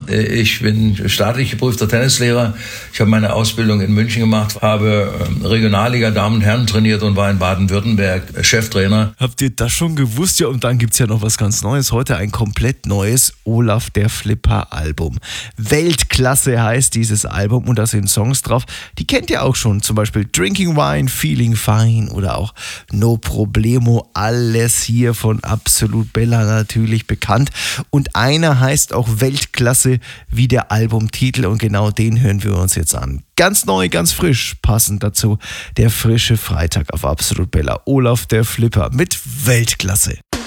Ich bin staatlich geprüfter Tennislehrer. Ich habe meine Ausbildung in München gemacht, habe Regionalliga Damen und Herren trainiert und war in Baden-Württemberg Cheftrainer. Habt ihr das schon gewusst? Ja, und dann gibt's ja noch was ganz Neues. Heute ein komplett neues Olaf der Flipper Album. Weltklasse heißt dieses Album und da sind Songs drauf, die kennt ihr auch schon. Zum Beispiel Drinking Wine, Feeling Fine oder auch No Problemo. Alles hier von Absolut Bella natürlich bekannt. Und einer heißt auch Weltklasse wie der Albumtitel und genau den hören wir uns jetzt an. Ganz neu, ganz frisch, passend dazu der frische Freitag auf Absolut Bella. Olaf der Flipper mit Weltklasse.